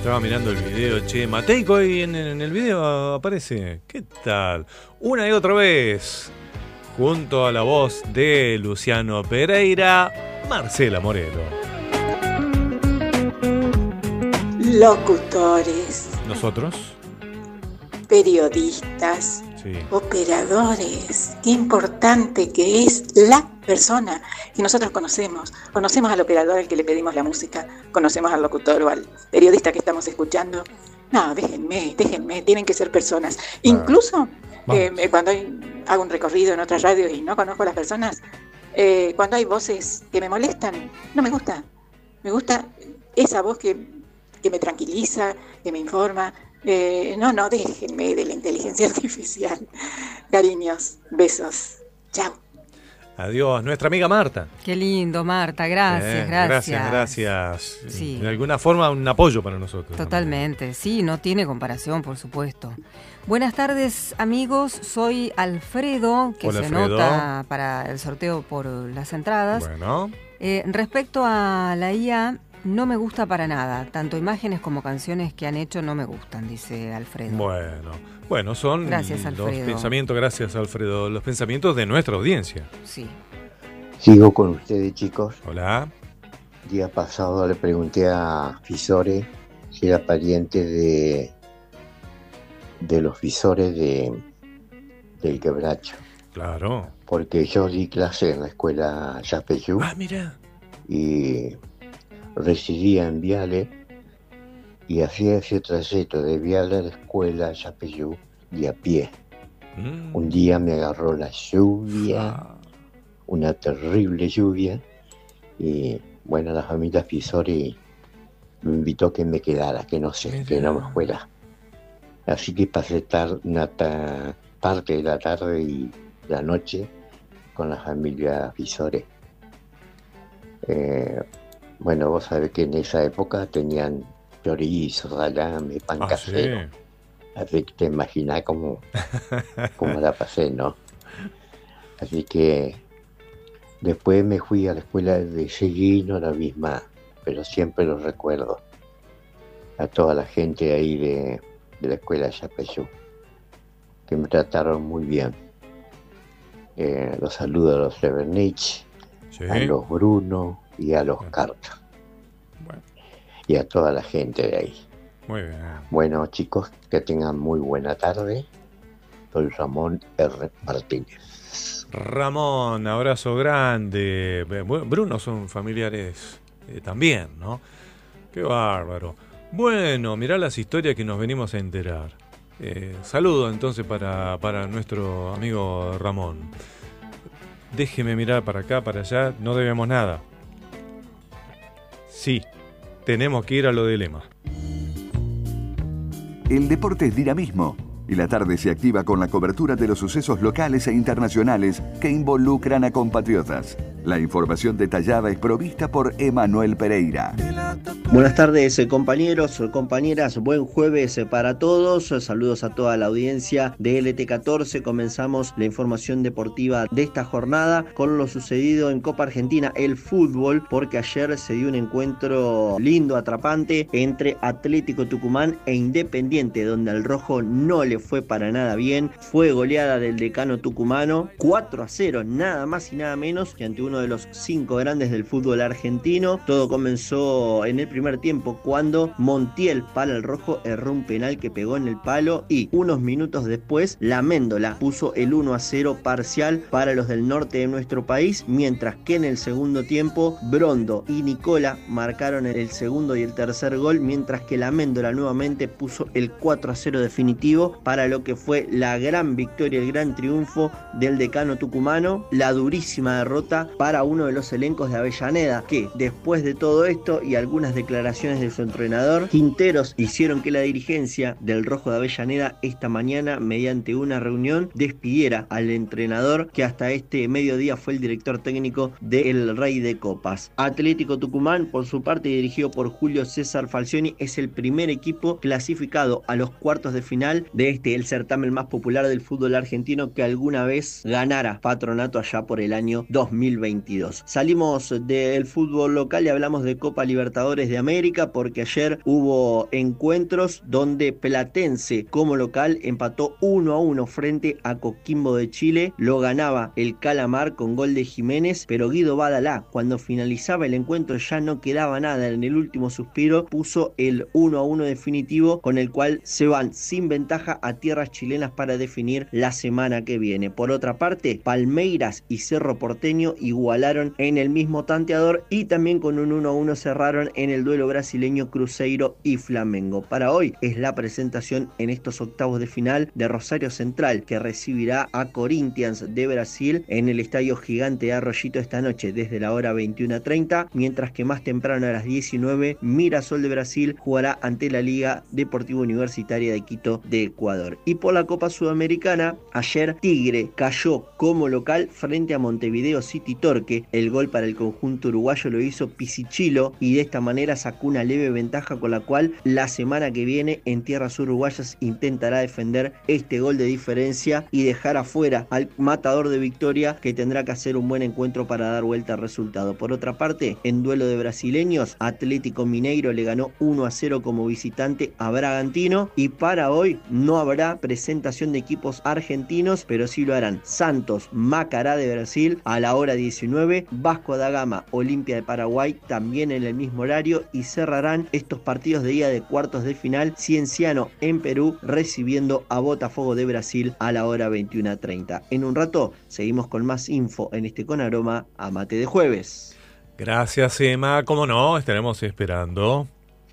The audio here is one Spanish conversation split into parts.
Estaba mirando el video, che, Mateico ahí en el video aparece. ¿Qué tal? Una y otra vez, junto a la voz de Luciano Pereira, Marcela Morelo. Locutores. Nosotros. Periodistas. Sí. Operadores. Qué importante que es la persona que nosotros conocemos. Conocemos al operador al que le pedimos la música, conocemos al locutor o al periodista que estamos escuchando. No, déjenme, tienen que ser personas. Incluso cuando hago un recorrido en otras radios y no conozco a las personas, cuando hay voces que me molestan, no me gusta. Me gusta esa voz que me tranquiliza, que me informa. No, déjenme de la inteligencia artificial. Cariños, besos. Chao. Adiós, nuestra amiga Marta. Qué lindo, Marta, gracias. Gracias. Sí. De alguna forma un apoyo para nosotros. Totalmente, también. Sí, no tiene comparación, por supuesto. Buenas tardes, amigos, soy Alfredo, que Hola, se Alfredo. nota para el sorteo por las entradas. Bueno. Respecto a la IA, no me gusta para nada, tanto imágenes como canciones que han hecho no me gustan, dice Alfredo. Bueno, son gracias, los pensamientos, gracias Alfredo, los pensamientos de nuestra audiencia. Sí. Sigo con ustedes, chicos. Hola. El día pasado le pregunté a Fisore si era pariente de los Fisores del Quebracho. Claro. Porque yo di clase en la escuela Yapeyú. Mira. Y residía en Viale y hacía ese trayecto de Viale a la escuela Yapeyú y a pie. Un día me agarró la lluvia, una terrible lluvia, y bueno, la familia Fisori me invitó a que me quedara, que no me fuera. Así que pasé una parte de la tarde y la noche con la familia Fisore. Bueno, vos sabés que en esa época tenían chorizo, salame, pan casero. Sí. Así que te imaginás cómo la pasé, ¿no? Así que después me fui a la escuela de Seguino, la misma, pero siempre lo recuerdo. A toda la gente ahí de la escuela Yapeyú, que me trataron muy bien. Los saludo a los Levernich, sí, a los Bruno y a los Carta. Bueno. Y a toda la gente de ahí. Muy bien. Bueno, chicos, que tengan muy buena tarde. Soy Ramón R. Martínez. Ramón, abrazo grande. Bruno son familiares también, ¿no? Qué bárbaro. Bueno, mirá las historias que nos venimos a enterar. Saludo entonces para nuestro amigo Ramón. Déjeme mirar para acá, para allá. No debemos nada. Sí, tenemos que ir a lo de Lema. El deporte es dinamismo y la tarde se activa con la cobertura de los sucesos locales e internacionales que involucran a compatriotas. La información detallada es provista por Emanuel Pereira. Buenas tardes, compañeros, compañeras, buen jueves para todos. Saludos a toda la audiencia de LT14. Comenzamos la información deportiva de esta jornada con lo sucedido en Copa Argentina, el fútbol, porque ayer se dio un encuentro lindo, atrapante, entre Atlético Tucumán e Independiente, donde al rojo no le fue para nada bien. Fue goleada del decano tucumano, 4-0, nada más y nada menos que ante uno de los 5 grandes del fútbol argentino. Todo comenzó en el primer tiempo cuando Montiel para el rojo erró un penal que pegó en el palo y unos minutos después la Méndola puso el 1-0 parcial para los del norte de nuestro país, mientras que en el segundo tiempo Brondo y Nicola marcaron el segundo y el tercer gol, mientras que la Méndola nuevamente puso el 4-0 definitivo para lo que fue la gran victoria, el gran triunfo del decano tucumano, la durísima derrota para uno de los elencos de Avellaneda, que después de todo esto y algunas declaraciones de su entrenador, Quinteros, hicieron que la dirigencia del Rojo de Avellaneda esta mañana, mediante una reunión, despidiera al entrenador que hasta este mediodía fue el director técnico del Rey de Copas. Atlético Tucumán, por su parte, dirigido por Julio César Falcioni, es el primer equipo clasificado a los cuartos de final de el certamen más popular del fútbol argentino que alguna vez ganara Patronato allá por el año 2021. 2022. Salimos del fútbol local y hablamos de Copa Libertadores de América porque ayer hubo encuentros donde Platense como local empató 1-1 frente a Coquimbo de Chile. Lo ganaba el Calamar con gol de Jiménez, pero Guido Badalá, cuando finalizaba el encuentro ya no quedaba nada, en el último suspiro puso el 1-1 definitivo, con el cual se van sin ventaja a tierras chilenas para definir la semana que viene. Por otra parte, Palmeiras y Cerro Porteño igualaron en el mismo tanteador y también con un 1-1 cerraron en el duelo brasileño Cruzeiro y Flamengo. Para hoy es la presentación en estos octavos de final de Rosario Central, que recibirá a Corinthians de Brasil en el Estadio Gigante de Arroyito esta noche desde la hora 21:30, mientras que más temprano a las 19 Mirasol de Brasil jugará ante la Liga Deportiva Universitaria de Quito de Ecuador. Y por la Copa Sudamericana, ayer Tigre cayó como local frente a Montevideo City Torque. El gol para el conjunto uruguayo lo hizo Pisichilo y de esta manera sacó una leve ventaja, con la cual la semana que viene en tierras uruguayas intentará defender este gol de diferencia y dejar afuera al matador de Victoria, que tendrá que hacer un buen encuentro para dar vuelta al resultado. Por otra parte, en duelo de brasileños, Atlético Mineiro le ganó 1-0 como visitante a Bragantino, y para hoy no habrá presentación de equipos argentinos, pero sí lo harán Santos Macará de Brasil a la hora 19, Vasco da Gama Olimpia de Paraguay también en el mismo horario, y cerrarán estos partidos de ida de cuartos de final Cienciano en Perú recibiendo a Botafogo de Brasil a la hora 21:30. En un rato seguimos con más info en este Con Aroma a Mate de Jueves. Gracias, Emma. Como no, estaremos esperando.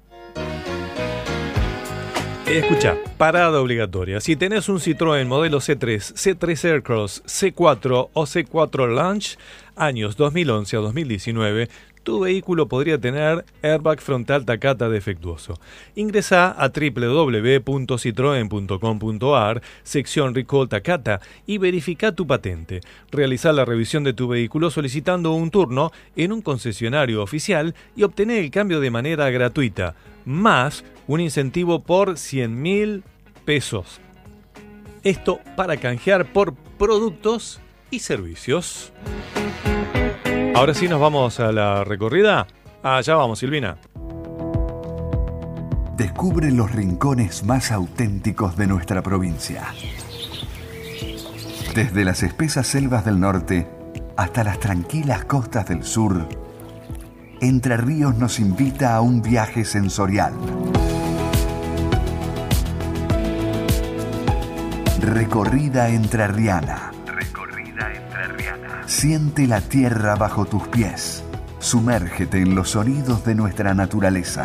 Escucha, parada obligatoria. Si tenés un Citroën modelo C3, C3 Aircross, C4 o C4 Launch, años 2011 a 2019, tu vehículo podría tener airbag frontal Takata defectuoso. Ingresá a www.citroen.com.ar, sección Recall Takata, y verifica tu patente. Realizá la revisión de tu vehículo solicitando un turno en un concesionario oficial y obtener el cambio de manera gratuita, más un incentivo por 100.000 pesos. Esto para canjear por productos y servicios. Ahora sí nos vamos a la recorrida. Allá vamos, Silvina. Descubre los rincones más auténticos de nuestra provincia. Desde las espesas selvas del norte hasta las tranquilas costas del sur, Entre Ríos nos invita a un viaje sensorial. Recorrida entrerriana. Siente la tierra bajo tus pies. Sumérgete en los sonidos de nuestra naturaleza.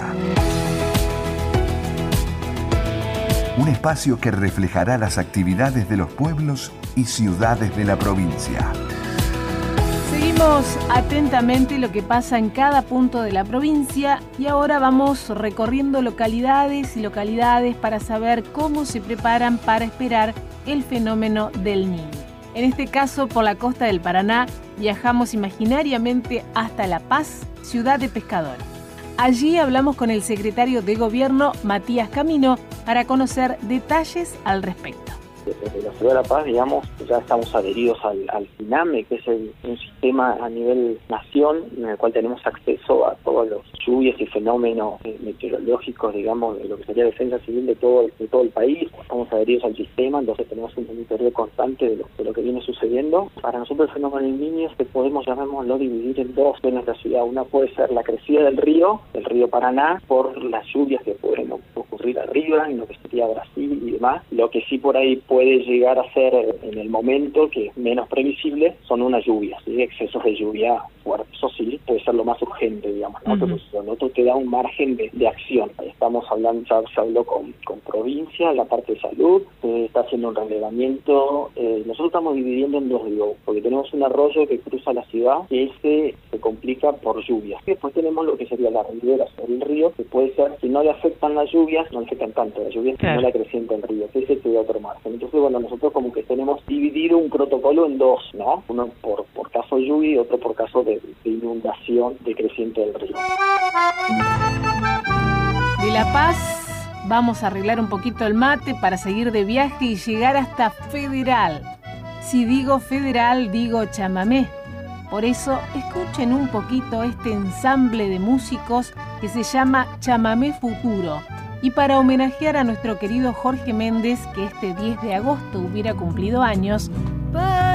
Un espacio que reflejará las actividades de los pueblos y ciudades de la provincia. Seguimos atentamente lo que pasa en cada punto de la provincia y ahora vamos recorriendo localidades y localidades para saber cómo se preparan para esperar el fenómeno del Niño. En este caso, por la costa del Paraná, viajamos imaginariamente hasta La Paz, ciudad de pescadores. Allí hablamos con el secretario de Gobierno, Matías Camino, para conocer detalles al respecto. Desde la ciudad de La Paz, digamos, ya estamos adheridos al CINAME, que es un sistema a nivel nación en el cual tenemos acceso a todos los lluvias y fenómenos meteorológicos, digamos, de lo que sería defensa civil de todo el país. Estamos adheridos al sistema, entonces tenemos un monitoreo constante de lo que viene sucediendo. Para nosotros el fenómeno del Niño es que podemos, llamémoslo, dividir en dos en nuestra ciudad. Una puede ser la crecida del río Paraná, por las lluvias que pueden ocurrir arriba, en lo que sería Brasil y demás. Lo que sí por ahí puede llegar a ser en el momento, que es menos previsible, son unas lluvias, ¿sí? Excesos de lluvia fuerte. Eso sí puede ser lo más urgente, digamos, ¿no? Entonces, nosotros te da un margen de acción. Estamos hablando, ya se habló con provincia, la parte de salud, está haciendo un relevamiento. Nosotros estamos dividiendo en dos, porque tenemos un arroyo que cruza la ciudad, que se complica por lluvias. Y después tenemos lo que sería la ribera sobre el río, que puede ser, si no le afectan las lluvias, no le afectan tanto las lluvias, claro, sino la creciente del río, que ese te da otro margen. Entonces, bueno, nosotros como que tenemos dividido un protocolo en dos, ¿no? Uno por caso de lluvia y otro por caso de inundación de creciente del río. De La Paz vamos a arreglar un poquito el mate para seguir de viaje y llegar hasta Federal. Si digo Federal, digo chamamé, Por eso, escuchen un poquito este ensamble de músicos que se llama Chamamé Futuro. Y para homenajear a nuestro querido Jorge Méndez, que este 10 de agosto hubiera cumplido años,